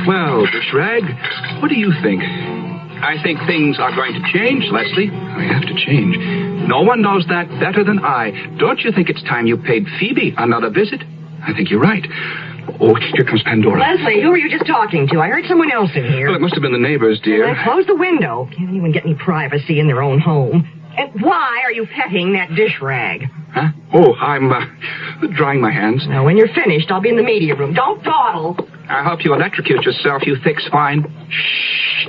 Well, Dishrag, what do you think? I think things are going to change, Leslie. They have to change. No one knows that better than I. Don't you think it's time you paid Phoebe another visit? I think you're right. Oh, here comes Pandora. Leslie, who were you just talking to? I heard someone else in here. Well, it must have been the neighbors, dear. Well, close the window. Can't anyone get any privacy in their own home? And why are you petting that dish rag? Huh? Oh, I'm drying my hands. Now, when you're finished, I'll be in the media room. Don't dawdle. I'll help you electrocute yourself, you thick swine. Shh.